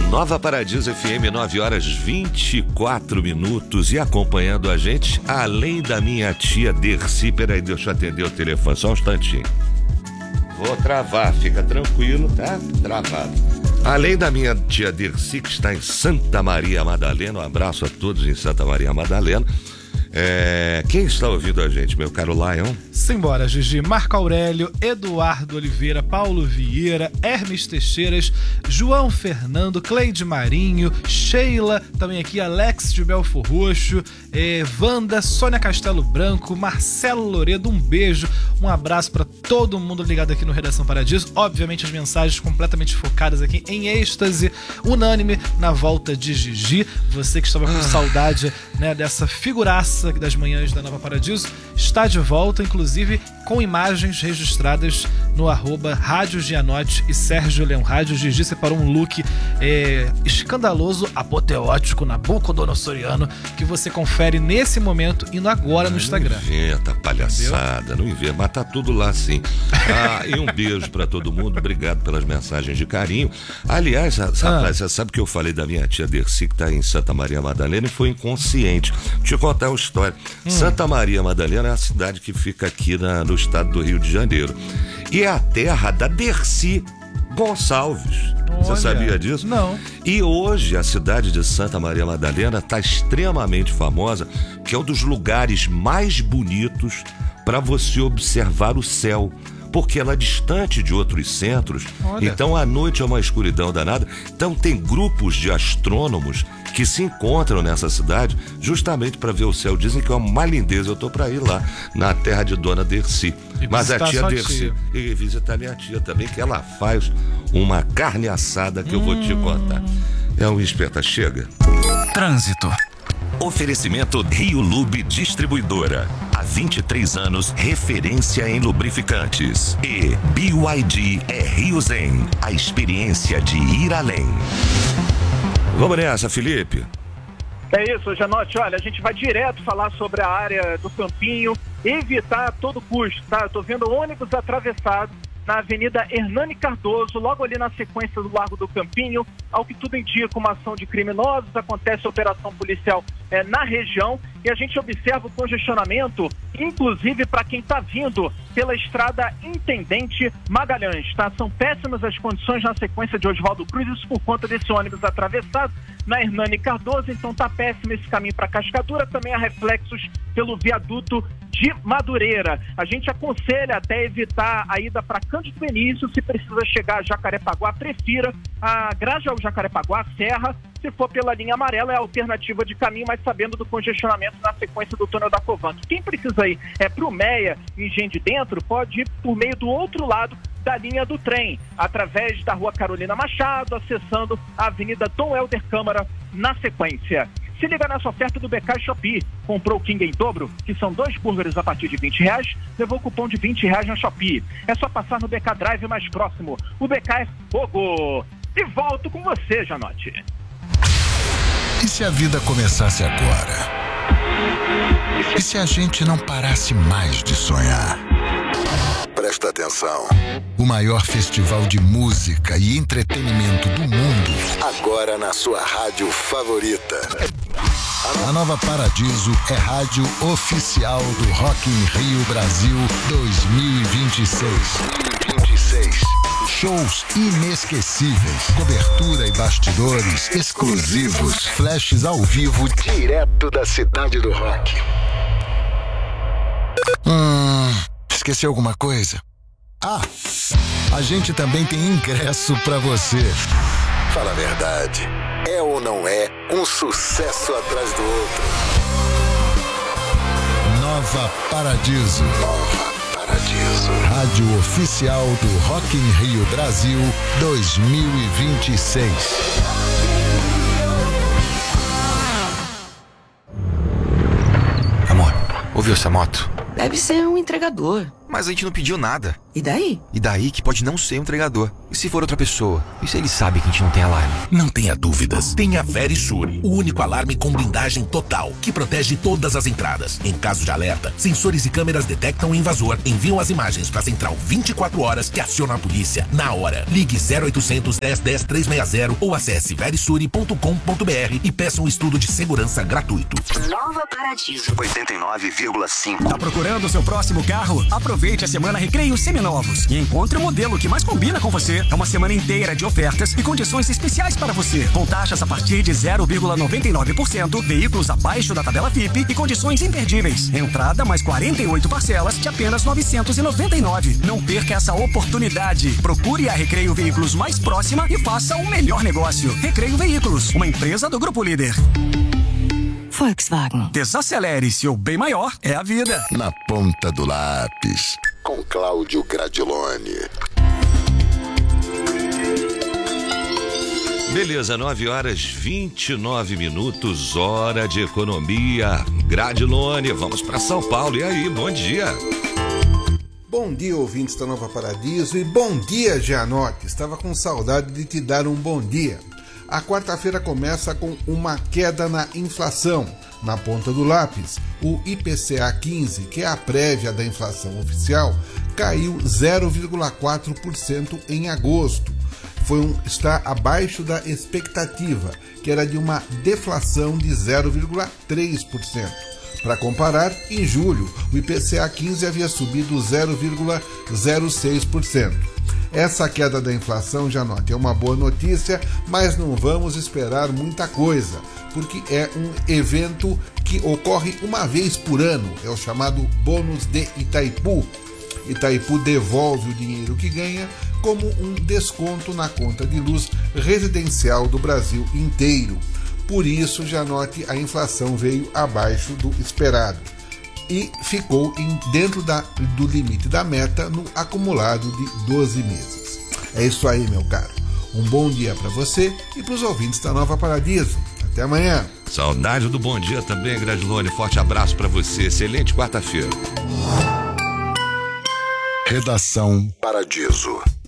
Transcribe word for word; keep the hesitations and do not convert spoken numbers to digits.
Nova Paradiso F M, nove horas vinte e quatro minutos. E acompanhando a gente, além da minha tia Dercy. Peraí, deixa eu atender o telefone, só um instantinho. Vou travar, fica tranquilo, tá? Travado. Além da minha tia Dercy, que está em Santa Maria Madalena, um abraço a todos em Santa Maria Madalena. É, quem está ouvindo a gente, meu caro Lion? Simbora, Gigi. Marco Aurélio, Eduardo Oliveira, Paulo Vieira, Hermes Teixeiras, João Fernando, Cleide Marinho, Sheila, também aqui, Alex de Belfor Roxo, é, Wanda, Sônia Castelo Branco, Marcelo Loredo, um beijo, um abraço para todo mundo ligado aqui no Redação Paradiso. Obviamente as mensagens completamente focadas aqui em êxtase, unânime na volta de Gigi. Você que estava com ah. saudade, né, dessa figuraça das manhãs da Nova Paradiso, está de volta, inclusive com imagens registradas no arroba Rádio Gianotti e Sérgio Leão Rádio. Gigi separou um look é, escandaloso, apoteótico, nabucodonossoriano, que você confere nesse momento, indo agora no Instagram. Não inventa palhaçada, entendeu? Não inventa, mas tá tudo lá sim. Ah, e um beijo pra todo mundo, obrigado pelas mensagens de carinho. Aliás, rapaz, ah. você sabe que eu falei da minha tia Dercy, que tá em Santa Maria Madalena, e foi inconsciente. Deixa eu contar uma história. Hum. Santa Maria Madalena é a cidade que fica aqui na, no estado do Rio de Janeiro. E é a terra da Dercy Gonçalves. Olha, você sabia disso? Não. E hoje a cidade de Santa Maria Madalena está extremamente famosa, que é um dos lugares mais bonitos para você observar o céu, porque ela é distante de outros centros. Olha. Então à noite é uma escuridão danada. Então tem grupos de astrônomos que se encontram nessa cidade justamente para ver o céu. Dizem que é uma lindeza. Eu tô para ir lá na terra de Dona Dercy. Mas a tia Dercy, e visitar minha tia também, que ela faz uma carne assada que hum. eu vou te contar. É um Esperta Chega. Trânsito. Oferecimento Rio Lube Distribuidora. Há vinte e três anos, referência em lubrificantes. E B Y D é Rio Zen, a experiência de ir além. Vamos nessa, Felipe. É isso, Gianotti. Olha, a gente vai direto falar sobre a área do Campinho, evitar a todo custo, tá? Eu tô vendo ônibus atravessado na Avenida Hernani Cardoso, logo ali na sequência do Largo do Campinho. Ao que tudo indica, uma ação de criminosos, acontece operação policial é, na região, e a gente observa o congestionamento, inclusive para quem está vindo pela estrada Intendente Magalhães, tá? São péssimas as condições na sequência de Oswaldo Cruz, isso por conta desse ônibus atravessado na Hernani Cardoso. Então tá péssimo esse caminho para Cascadura, também há reflexos pelo viaduto de Madureira. A gente aconselha até evitar a ida para Cândido Benício. Se precisa chegar a Jacarepaguá, prefira a Grajaú Jacarepaguá, Serra. Se for pela linha amarela, é a alternativa de caminho, mas sabendo do congestionamento na sequência do túnel da Covanto. Quem precisa ir é para o Meia, em Engenho de Dentro, pode ir por meio do outro lado da linha do trem, através da Rua Carolina Machado, acessando a Avenida Dom Helder Câmara na sequência. Se liga nessa oferta do B K Shopee. Comprou o King em dobro, que são dois burgers a partir de vinte reais, levou cupom de vinte reais na Shopee. É só passar no B K Drive mais próximo. O B K é fogo. E volto com você, Gianotti. E se a vida começasse agora? E se a gente não parasse mais de sonhar? Presta atenção. O maior festival de música e entretenimento do mundo, agora na sua rádio favorita. A Nova Paradiso é rádio oficial do Rock in Rio Brasil dois mil e vinte e seis. dois mil e vinte e seis. Shows inesquecíveis, cobertura e bastidores exclusivos, flashes ao vivo direto da cidade do rock. Hum, esqueci alguma coisa? Ah, a gente também tem ingresso pra você. Fala a verdade, é ou não é um sucesso atrás do outro? Nova Paradiso. Nova Paradiso. Rádio oficial do Rock in Rio Brasil dois mil e vinte e seis. Amor, ouviu essa moto? Deve ser um entregador. Mas a gente não pediu nada. E daí? E daí que pode não ser um entregador. E se for outra pessoa? E se ele sabe que a gente não tem alarme? Não tenha dúvidas. Tenha Verisure, o único alarme com blindagem total, que protege todas as entradas. Em caso de alerta, sensores e câmeras detectam o invasor, enviam as imagens para a central vinte e quatro horas que aciona a polícia na hora. Ligue zero oitocentos, dez, dez, trezentos e sessenta ou acesse verisure ponto com ponto br e peça um estudo de segurança gratuito. Nova Paradiso oitenta e nove vírgula cinco. Tá procurando o seu próximo carro? Aproveite a semana Recreio Seminovos e encontre o modelo que mais combina com você. É uma semana inteira de ofertas e condições especiais para você. Com taxas a partir de zero vírgula noventa e nove por cento, veículos abaixo da tabela F I P e condições imperdíveis. Entrada mais quarenta e oito parcelas de apenas novecentos e noventa e nove. Não perca essa oportunidade. Procure a Recreio Veículos mais próxima e faça o melhor negócio. Recreio Veículos, uma empresa do Grupo Líder. Volkswagen. Desacelere, seu bem maior é a vida. Na ponta do lápis, com Cláudio Gradiloni. Beleza, nove horas vinte e nove minutos, hora de economia. Gradiloni, vamos para São Paulo. E aí, bom dia. Bom dia, ouvintes da Nova Paradiso, e bom dia, Gianotti. Estava com saudade de te dar um bom dia. A quarta-feira começa com uma queda na inflação. Na ponta do lápis, o I P C A quinze, que é a prévia da inflação oficial, caiu zero vírgula quatro por cento em agosto. Foi um, está abaixo da expectativa, que era de uma deflação de zero vírgula três por cento. Para comparar, em julho, o I P C A quinze havia subido zero vírgula zero seis por cento. Essa queda da inflação, já note, é uma boa notícia, mas não vamos esperar muita coisa, porque é um evento que ocorre uma vez por ano, é o chamado bônus de Itaipu. Itaipu devolve o dinheiro que ganha como um desconto na conta de luz residencial do Brasil inteiro. Por isso, já note, a inflação veio abaixo do esperado e ficou em, dentro da, do limite da meta no acumulado de doze meses. É isso aí, meu caro. Um bom dia para você e para os ouvintes da Nova Paradiso. Até amanhã. Saudade do bom dia também, Gradiloni. Forte abraço para você. Excelente quarta-feira. Redação Paradiso.